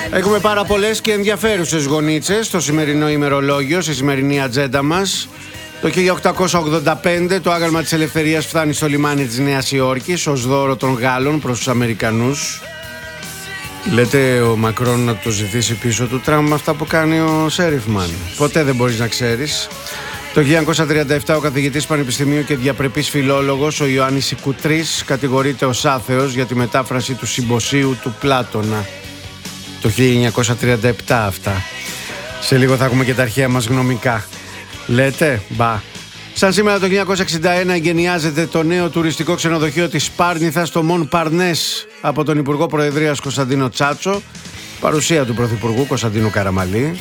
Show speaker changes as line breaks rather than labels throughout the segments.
Έχουμε πάρα πολλές και ενδιαφέρουσες γονίτσες στο σημερινό ημερολόγιο, στη σημερινή ατζέντα μας. Το 1885 το άγαλμα της ελευθερίας φτάνει στο λιμάνι της Νέας Υόρκης ως δώρο των Γάλλων προς τους Αμερικανούς. Λέτε ο Μακρόν να το ζητήσει πίσω του Τραμπ αυτά που κάνει ο Σέριφμαν. Ποτέ δεν μπορείς να ξέρεις. Το 1937 ο καθηγητής πανεπιστημίου και διαπρεπής φιλόλογος ο Ιωάννης Ικουτρής κατηγορείται ως άθεος για τη μετάφραση του Συμποσίου του Πλάτωνα. Το 1937 αυτά. Σε λίγο θα έχουμε και τα αρχαία μας γνωμικά. Λέτε, μπα. Σαν σήμερα το 1961 εγκαινιάζεται το νέο τουριστικό ξενοδοχείο της Πάρνηθας στο Μον Παρνές από τον Υπουργό Προεδρίας Κωνσταντίνο Τσάτσο, παρουσία του Πρωθυπουργού Κωνσταντίνου Καραμαλή.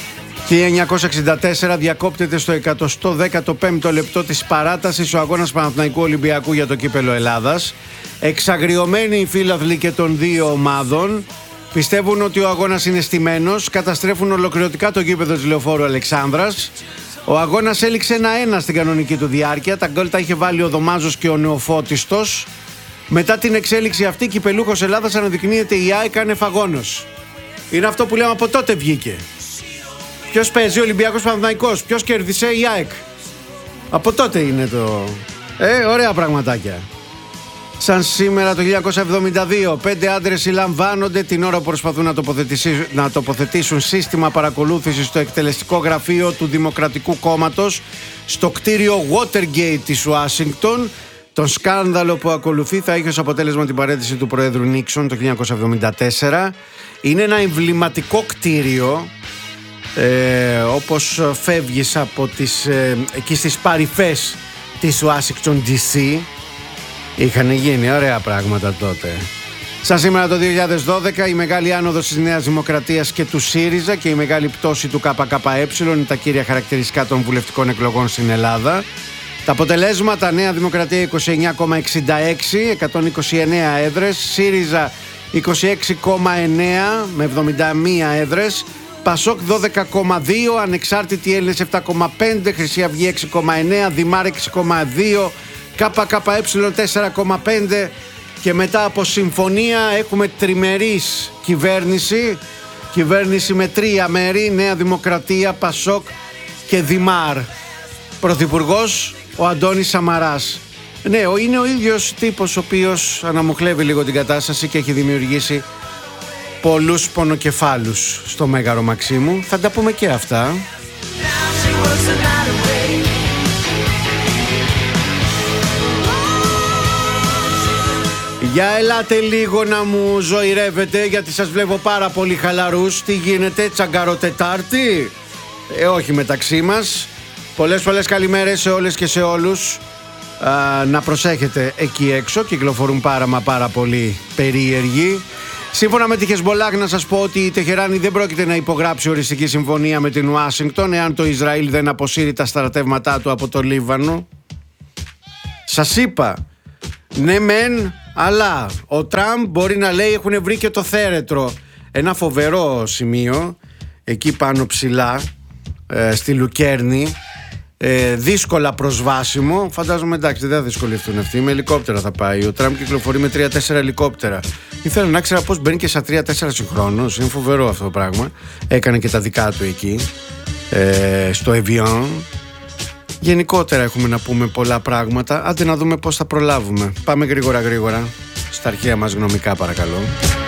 1964 διακόπτεται στο 115ο λεπτό της παράτασης ο αγώνας Παναθηναϊκού Ολυμπιακού για το κύπελο Ελλάδας. Εξαγριωμένοι οι φίλαθλοι και των δύο ομάδων πιστεύουν ότι ο αγώνας είναι στημένος, καταστρέφουν ολοκληρωτικά το γήπεδο της Λεωφόρου Αλεξάνδρας. Ο αγώνας έληξε 1-1 στην κανονική του διάρκεια. Τα γκολ τα είχε βάλει ο Δωμάζος και ο Νεοφώτιστος. Μετά την εξέλιξη αυτή, κυπελούχος Ελλάδας αναδεικνύεται η ΑΕΚ ανεφαγόνος. Είναι αυτό που λέμε από τότε βγήκε. Ποιος παίζει, Ολυμπιακός Παναθηναϊκός? Ποιος κέρδισε? Η ΑΕΚ. Από τότε είναι το... ωραία πραγματάκια. Σαν σήμερα το 1972, 5 άντρες συλλαμβάνονται την ώρα που προσπαθούν να τοποθετήσουν σύστημα παρακολούθησης στο εκτελεστικό γραφείο του Δημοκρατικού Κόμματος στο κτίριο Watergate της Ουάσιγκτον. Τον σκάνδαλο που ακολουθεί θα είχε ως αποτέλεσμα την παραίτηση του Προέδρου Νίξον το 1974. Είναι ένα εμβληματικό κτίριο. Όπως φεύγεις από εκεί στις παρυφές της Ουάσιγκτον DC. Είχαν γίνει ωραία πράγματα τότε. Σαν σήμερα το 2012 η μεγάλη άνοδος της Νέας Δημοκρατίας και του ΣΥΡΙΖΑ και η μεγάλη πτώση του ΚΚΕ είναι τα κύρια χαρακτηριστικά των βουλευτικών εκλογών στην Ελλάδα. Τα αποτελέσματα: Νέα Δημοκρατία 29,66, 129 έδρες, ΣΥΡΙΖΑ 26,9 με 71 έδρες, Πασόκ 12,2, Ανεξάρτητοι Έλληνες 7,5, Χρυσή Αυγή 6,9, Δημάρ 6,2, ΚΚΕ 4,5 και μετά από συμφωνία έχουμε τριμερής κυβέρνηση με 3 μέρη, Νέα Δημοκρατία, Πασόκ και Δημάρ. Πρωθυπουργός ο Αντώνης Σαμαράς. Ναι, είναι ο ίδιος τύπος ο οποίος αναμουχλεύει λίγο την κατάσταση και έχει δημιουργήσει πολλούς πονοκεφάλους στο Μέγαρο Μαξίμου. Θα τα πούμε και αυτά. Για ελάτε λίγο να μου ζωηρεύετε, γιατί σας βλέπω πάρα πολύ χαλαρούς. Τι γίνεται, τσαγκαροτετάρτη? Όχι μεταξύ μας. Πολλές καλημέρες σε όλες και σε όλους. Να προσέχετε εκεί έξω, κυκλοφορούν πάρα πολύ περίεργοι. Σύμφωνα με τη Χεσμπολάχ να σας πω ότι η Τεχεράνη δεν πρόκειται να υπογράψει οριστική συμφωνία με την Ουάσιγκτον εάν το Ισραήλ δεν αποσύρει τα στρατεύματά του από το Λίβανο. Σας είπα, ναι μεν, αλλά ο Τραμπ μπορεί να λέει έχουν βρει και το θέρετρο. Ένα φοβερό σημείο εκεί πάνω ψηλά στη Λουκέρνη, δύσκολα προσβάσιμο. Φαντάζομαι εντάξει δεν θα δυσκολευτούν αυτοί. Με ελικόπτερα θα πάει. Ο Τραμπ κυκλοφορεί με 3-4 ελικόπτερα. Ήθελα να ξέρω πώς μπαίνει και στα 3-4 συγχρόνως. Είναι φοβερό αυτό το πράγμα. Έκανε και τα δικά του εκεί στο Evian. Γενικότερα έχουμε να πούμε πολλά πράγματα. Άντε να δούμε πώς θα προλάβουμε. Πάμε γρήγορα στα αρχαία μας γνωμικά παρακαλώ.